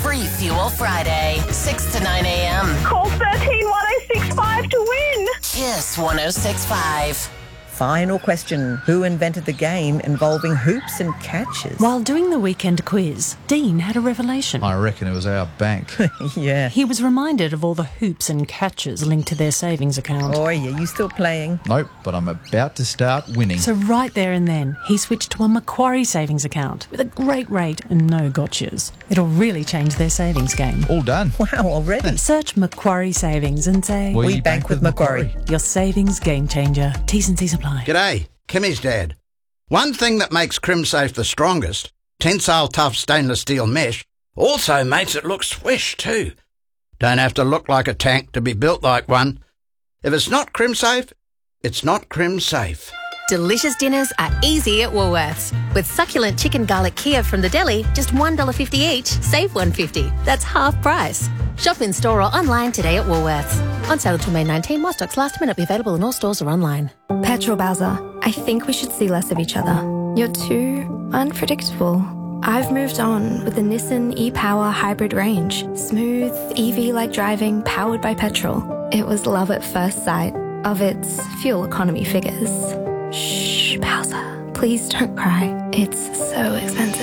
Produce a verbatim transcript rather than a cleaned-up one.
Free Fuel Friday, six to nine a.m. Call thirteen one oh six five to win. Kiss one oh six point five. Final question. Who invented the game involving hoops and catches? While doing the weekend quiz, Dean had a revelation. I reckon it was our bank. Yeah. He was reminded of all the hoops and catches linked to their savings account. Oh, yeah, you still playing? Nope, but I'm about to start winning. So right there and then, he switched to a Macquarie savings account with a great rate and no gotchas. It'll really change their savings game. All done. Wow, already? Search Macquarie Savings and say, We, We bank with Macquarie. your savings game changer. T's and C's apply. G'day, Kimmy's dad. One thing that makes CrimSafe the strongest, tensile tough stainless steel mesh, also makes it look swish too. Don't have to look like a tank to be built like one. If it's not CrimSafe, it's not CrimSafe. Delicious dinners are easy at Woolworths. With succulent chicken garlic Kiev from the deli, just one dollar fifty each, save one dollar fifty. That's half price. Shop in store or online today at Woolworths. On sale until May nineteenth, while stocks last. Minute be available in all stores or online. Petrol Bowser, I think we should see less of each other. You're too unpredictable. I've moved on with the Nissan e-Power hybrid range. Smooth, E V-like driving, powered by petrol. It was love at first sight of its fuel economy figures. Shh, Bowser. Please don't cry. It's so expensive.